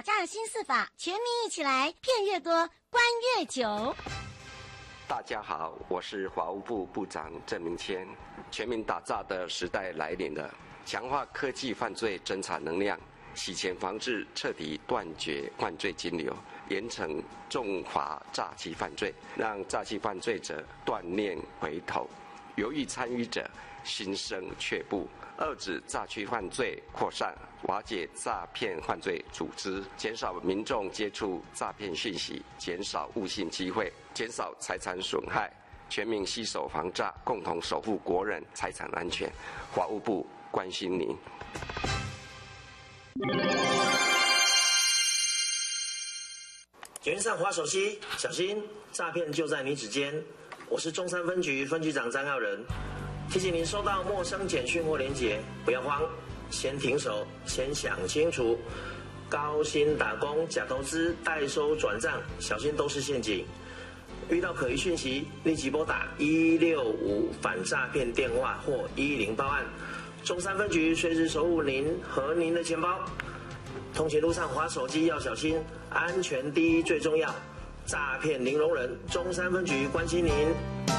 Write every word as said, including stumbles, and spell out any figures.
打诈新四法，全民一起来，骗越多，关越久。 大家好，我是法务部部长郑明谦。全民打诈的时代来临了，强化科技犯罪侦查能量，洗钱防治彻底断绝犯罪金流，严惩重罚诈欺犯罪，让诈欺犯罪者断念回头，犹豫参与者心生却步，遏止诈欺犯罪扩散，瓦解诈骗犯罪组织，减少民众接触诈骗讯息，减少误信机会，减少财产损害，全民携手防诈，共同守护国人财产安全。法务部关心您。 捷运上滑手机，小心诈骗就在你指尖。我是中山分局分局长张耀仁，提醒您收到陌生简讯或连结，不要慌，先停手，先想清楚。高薪打工、假投资、代收转账，小心都是陷阱。遇到可疑讯息，立即拨打一六五反诈骗电话或一一零报案。中山分局随时守护您和您的钱包。通勤路上滑手机要小心，安全第一最重要。诈骗零容忍，中山分局关心您。